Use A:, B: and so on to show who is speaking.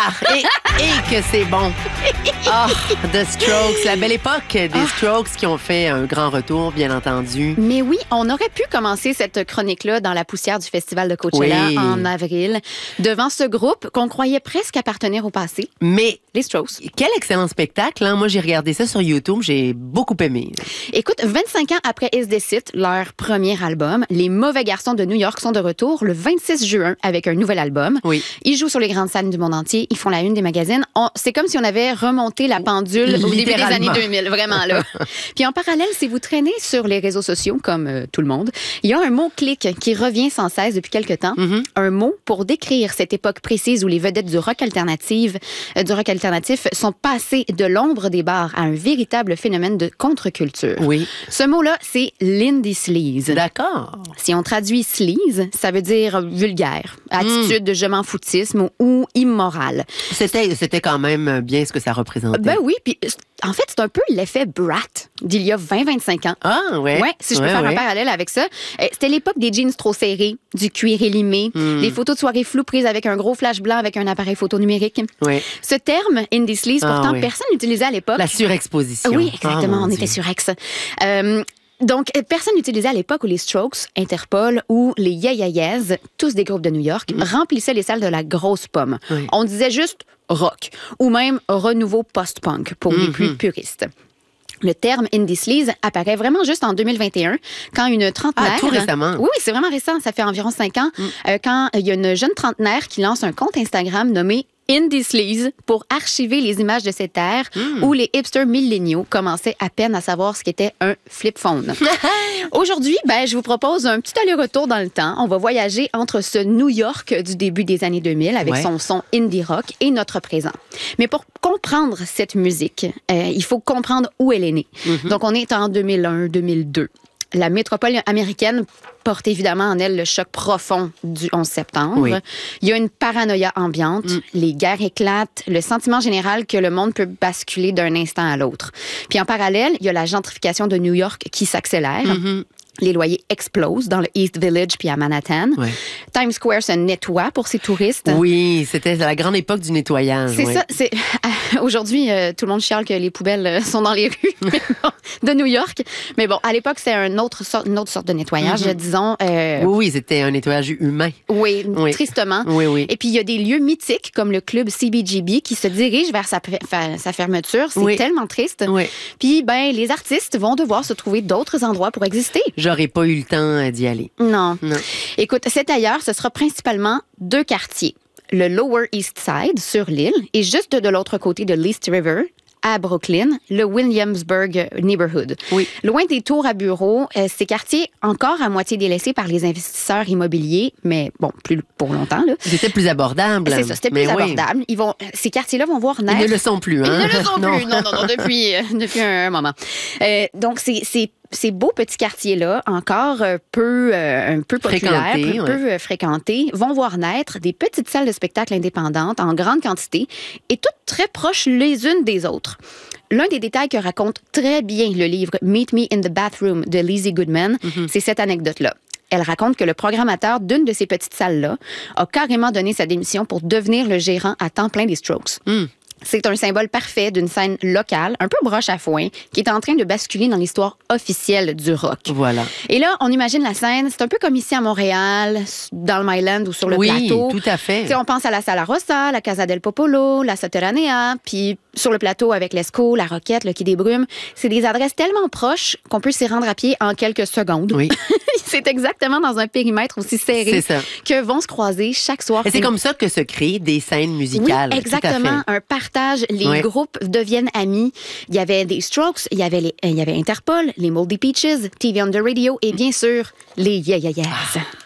A: Et que c'est bon. Ah, The Strokes, la belle époque des Strokes qui ont fait un grand retour, bien entendu.
B: Mais oui, on aurait pu commencer cette chronique-là dans la poussière du festival de Coachella en avril, devant ce groupe qu'on croyait presque appartenir au passé.
A: Mais
B: les Strokes.
A: Quel excellent spectacle. Hein? Moi, j'ai regardé ça sur YouTube. J'ai beaucoup aimé.
B: Écoute, 25 ans après Is This It, leur premier album, les Mauvais Garçons de New York sont de retour le 26 juin avec un nouvel album.
A: Oui.
B: Ils jouent sur les grandes scènes du monde entier. Ils font la une des magazines. C'est comme si on avait remonté la pendule au début des années 2000. Vraiment, là. Puis en parallèle, si vous traînez sur les réseaux sociaux, comme tout le monde, il y a un mot-clic qui revient sans cesse depuis quelque temps. Un mot pour décrire cette époque précise où les vedettes du rock alternatif sont passées de l'ombre des bars à un véritable phénomène de contre-culture.
A: Oui.
B: Ce mot-là, c'est l'indie sleaze.
A: D'accord.
B: Si on traduit sleaze, ça veut dire vulgaire, attitude de je m'en foutisme ou immoral.
A: C'était quand même bien ce que ça représentait.
B: Ben oui, puis en fait, c'est un peu l'effet Brat d'il y a 20-25 ans.
A: Ah, ouais.
B: Ouais, si je peux faire un parallèle avec ça. C'était l'époque des jeans trop serrés, du cuir élimé, des photos de soirées floues prises avec un gros flash blanc avec un appareil photo numérique.
A: Oui.
B: Ce terme, indie sleaze, pourtant, personne n'utilisait à l'époque.
A: La surexposition.
B: Oui, exactement, on était surex. Donc, personne n'utilisait à l'époque où les Strokes, Interpol ou les Yeah Yeah Yeahs, tous des groupes de New York, remplissaient les salles de la grosse pomme. Oui. On disait juste rock ou même renouveau post-punk pour les plus puristes. Le terme indie sleaze apparaît vraiment juste en 2021, quand une trentenaire...
A: Ah, tout récemment.
B: Oui, c'est vraiment récent. Ça fait environ 5 ans. Quand il y a une jeune trentenaire qui lance un compte Instagram nommé Indie Sleaze pour archiver les images de cette ère où les hipsters milléniaux commençaient à peine à savoir ce qu'était un flip phone. Aujourd'hui, je vous propose un petit aller-retour dans le temps. On va voyager entre ce New York du début des années 2000 avec son son indie rock et notre présent. Mais pour comprendre cette musique, il faut comprendre où elle est née. Donc, on est en 2001-2002. La métropole américaine porte évidemment en elle le choc profond du 11 septembre. Oui. Il y a une paranoïa ambiante, les guerres éclatent, le sentiment général que le monde peut basculer d'un instant à l'autre. Puis en parallèle, il y a la gentrification de New York qui s'accélère. Les loyers explosent dans le East Village puis à Manhattan. Ouais. Times Square se nettoie pour ses touristes.
A: Oui, c'était la grande époque du nettoyage.
B: C'est ça. Aujourd'hui, tout le monde chiale que les poubelles sont dans les rues de New York. Mais bon, à l'époque, c'était une autre sorte de nettoyage, disons.
A: Oui, c'était un nettoyage humain.
B: Oui, tristement.
A: Oui.
B: Et puis, il y a des lieux mythiques comme le club CBGB qui se dirige vers sa fermeture. C'est tellement triste. Oui. Puis, les artistes vont devoir se trouver d'autres endroits pour exister.
A: J'aurais pas eu le temps d'y aller.
B: Non. Écoute, cet ailleurs, ce sera principalement 2 quartiers. Le Lower East Side, sur l'île, et juste de l'autre côté de l'East River, à Brooklyn, le Williamsburg Neighborhood. Oui. Loin des tours à bureaux, ces quartiers encore à moitié délaissés par les investisseurs immobiliers, mais bon, plus pour longtemps. Là.
A: C'était plus abordable.
B: C'est ça, c'était plus abordable. Ces quartiers-là vont voir naître...
A: Ils ne le sont plus, hein?
B: Ils ne le sont plus, non, depuis un moment. Donc, ces beaux petits quartiers-là, encore un peu populaires, peu fréquentés, vont voir naître des petites salles de spectacle indépendantes en grande quantité et toutes très proches les unes des autres. L'un des détails que raconte très bien le livre Meet Me in the Bathroom de Lizzie Goodman, c'est cette anecdote-là. Elle raconte que le programmateur d'une de ces petites salles-là a carrément donné sa démission pour devenir le gérant à temps plein des Strokes. C'est un symbole parfait d'une scène locale, un peu broche à foin, qui est en train de basculer dans l'histoire officielle du rock.
A: Voilà.
B: Et là, on imagine la scène, c'est un peu comme ici à Montréal, dans le Myland ou sur le plateau.
A: Oui, tout à fait.
B: T'sais, on pense à la Sala Rossa, la Casa del Popolo, la Sotterranea, puis sur le plateau avec l'Esco, la Roquette, le Quai des Brumes. C'est des adresses tellement proches qu'on peut s'y rendre à pied en quelques secondes. Oui. C'est exactement dans un périmètre aussi serré que vont se croiser chaque soir.
A: Et c'est comme ça que se créent des scènes musicales.
B: Oui, exactement. Un partage. Les groupes deviennent amis. Il y avait des Strokes, il y avait Interpol, les Moldy Peaches, TV on the Radio et bien sûr, les Yeah Yeah Yeahs.